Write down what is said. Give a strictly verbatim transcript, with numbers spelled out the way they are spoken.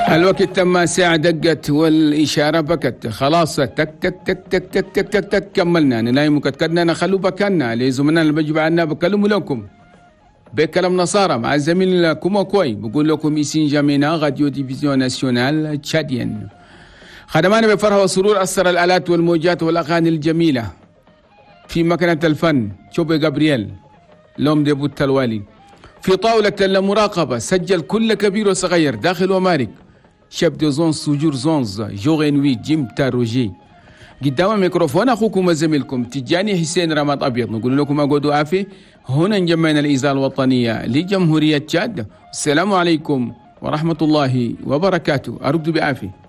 الوقت تم ساعة دقت والإشارة بكت خلاص تك تك تك تك تك تك تك تك كملنا نلاقي مكتكدنا نخلو بكنا لزمنا اللي بجيب عنا بكلم لكم بكلام نصارى مع زميل كومو كوي بقول لكم إيسين جامينا راديو ديفيزيون ناسيونال تشاديان خدمانا بفرح وسرور أثر الآلات والموجات والأغاني الجميلة في مكنة الفن شوبي جابرييل لوم ديبو التلوالي في طاولة المراقبة سجل كل كبير وصغير داخل ومارك شاب دي زونز سوجور زونز جوغينوي جيم تاروجي قدام الميكروفون أخوكم وزميلكم تجاني حسين رماد أبيض نقول لكم أقعدوا عافية هنا نجمعنا الإذاعة الوطنية لجمهورية تشاد. السلام عليكم ورحمة الله وبركاته. أرد بعافية.